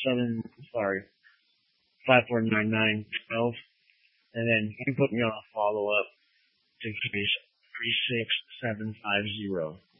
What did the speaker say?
549912, and then you can put me on a follow up to case 36750.